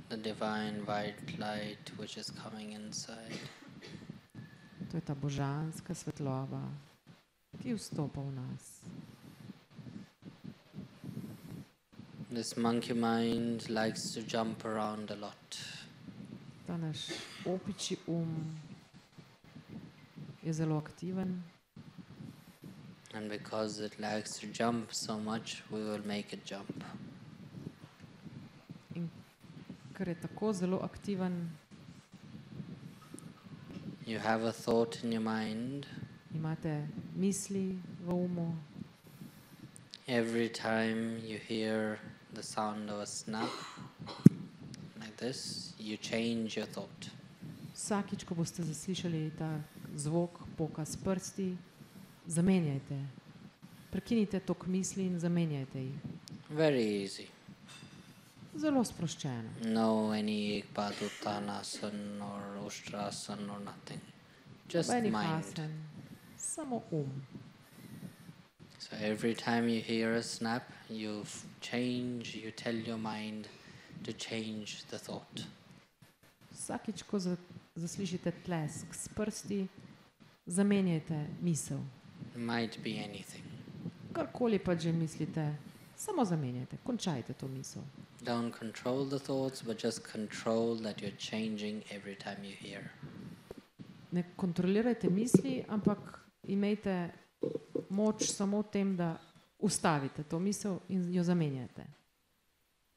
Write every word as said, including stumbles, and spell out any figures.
the divine white light which is coming inside. To je ta božanska svetloba, ki vstopa v nas. This monkey mind likes to jump around a lot. Ta naš opičji um je zelo aktiven. And because it likes to jump so much, we will make it jump. In ker je tako zelo aktiven, You have a thought in your mind. imate misli v umu. Every time you hear the sound of a snap, like this, you change your thought. Vsakič, ko boste zaslišali ta zvok poka s prsti, zamenjajte. Prekinite tok misli in zamenjajte jih. Very easy. Zelo sproščeno. No any Ekpaduttanasana or Ustrasana or nothing. Just Nobenih mind. asen, samo um. So every time you hear a snap, you f- change, you tell your mind to change the thought. Vsakič, ko za, zaslišite tlesk s prsti, zamenjajte misel. It might be anything. Karkoli pa že mislite, samo zamenjajte, končajte to misel. Don't control the thoughts, but just control that you're changing every time you hear. Ne kontrolirajte misli, ampak imejte moč samo v tem, da ustavite to misel in jo zamenjate.